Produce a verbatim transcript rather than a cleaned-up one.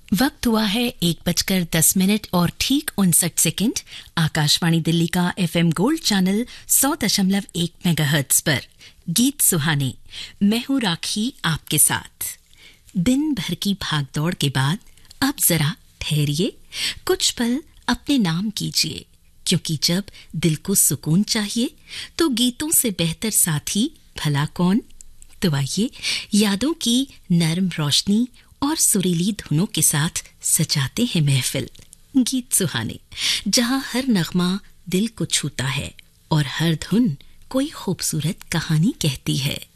वक्त हुआ है एक बजकर दस मिनट और ठीक उनसठ सेकंड। आकाशवाणी दिल्ली का एफएम गोल्ड चैनल सौ दशमलव एक मेगाहर्ट्ज पर गीत सुहाने। मैं हूं राखी आपके साथ। दिन भर की भागदौड़ के बाद अब जरा ठहरिए, कुछ पल अपने नाम कीजिए, क्योंकि जब दिल को सुकून चाहिए तो गीतों से बेहतर साथी भला कौन। तो आइए यादों की नर्म रोशनी और सुरीली धुनों के साथ सजाते हैं महफिल गीत सुहाने, जहां हर नगमा दिल को छूता है और हर धुन कोई खूबसूरत कहानी कहती है।